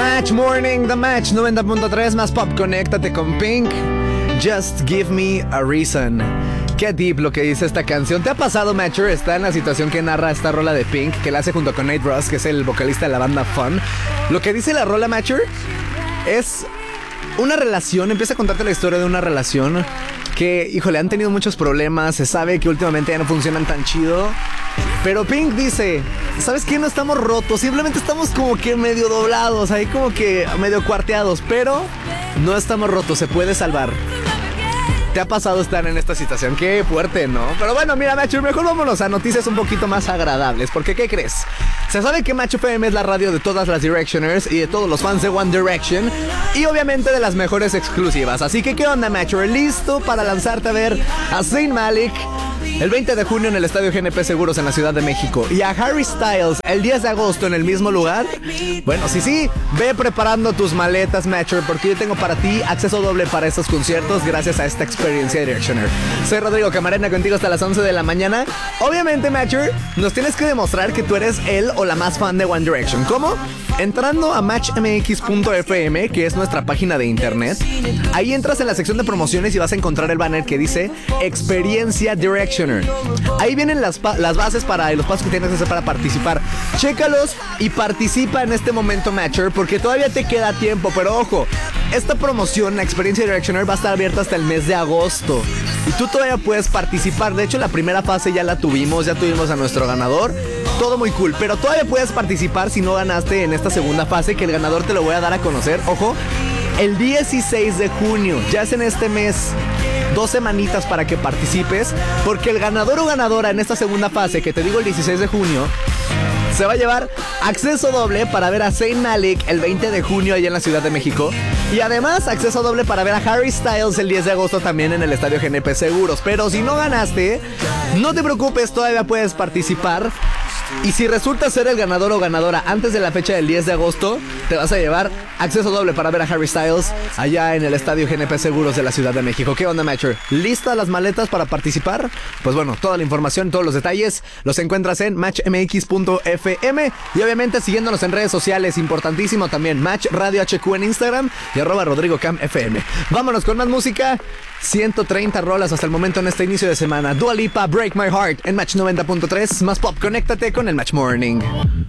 Match Morning, The Match 90.3 más pop, conéctate con Pink. Just give me a reason. Qué deep lo que dice esta canción. ¿Te ha pasado, Matcher? Está en la situación que narra esta rola de Pink, que la hace junto con Nate Russ, que es el vocalista de la banda Fun. Lo que dice la rola, Matcher, es una relación. Empieza a contarte la historia de una relación que, híjole, han tenido muchos problemas. Se sabe que últimamente ya no funcionan tan chido. Pero Pink dice, ¿sabes qué? No estamos rotos, simplemente estamos como que medio doblados, ahí como que medio cuarteados, pero no estamos rotos, se puede salvar. ¿Te ha pasado estar en esta situación? Qué fuerte, ¿no? Pero bueno, mira, Macho, mejor vámonos a noticias un poquito más agradables, porque ¿qué crees? Se sabe que Match FM es la radio de todas las Directioners y de todos los fans de One Direction, y obviamente de las mejores exclusivas. Así que, ¿qué onda, Match? ¿Listo para lanzarte a ver a Zayn Malik el 20 de junio en el Estadio GNP Seguros en la Ciudad de México y a Harry Styles el 10 de agosto en el mismo lugar? Bueno, sí, ve preparando tus maletas, Matcher, porque yo tengo para ti acceso doble para estos conciertos gracias a esta experiencia Directioner. Soy Rodrigo Camarena, contigo hasta las 11 de la mañana. Obviamente, Matcher, nos tienes que demostrar que tú eres el o la más fan de One Direction. ¿Cómo? Entrando a matchmx.fm, que es nuestra página de internet. Ahí entras en la sección de promociones y vas a encontrar el banner que dice Experiencia Directioner. Ahí vienen las bases para los pasos que tienes que hacer para participar. Chécalos y participa en este momento, Matcher, porque todavía te queda tiempo. Pero ojo, esta promoción, la Experiencia Directioner, va a estar abierta hasta el mes de agosto y tú todavía puedes participar. De hecho, la primera fase ya la tuvimos, ya tuvimos a nuestro ganador. Todo muy cool, pero todavía puedes participar si no ganaste en esta segunda fase, que el ganador te lo voy a dar a conocer, ojo, el 16 de junio, ya es en este mes. 2 semanitas para que participes, porque el ganador o ganadora en esta segunda fase, que te digo el 16 de junio, se va a llevar acceso doble para ver a Zayn Malik el 20 de junio allá en la Ciudad de México. Y además acceso doble para ver a Harry Styles el 10 de agosto también en el Estadio GNP Seguros. Pero si no ganaste, no te preocupes, todavía puedes participar. Y si resulta ser el ganador o ganadora antes de la fecha del 10 de agosto, te vas a llevar acceso doble para ver a Harry Styles allá en el Estadio GNP Seguros de la Ciudad de México. ¿Qué onda, Matcher? ¿Listas las maletas para participar? Pues bueno, toda la información, todos los detalles los encuentras en matchmx.fm y obviamente siguiéndonos en redes sociales, importantísimo también, Match Radio HQ en Instagram y @RodrigoCamFM. Vámonos con más música. 130 rolas hasta el momento en este inicio de semana. Dua Lipa, Break My Heart en Match 90.3. Más pop, conéctate con el Match Morning.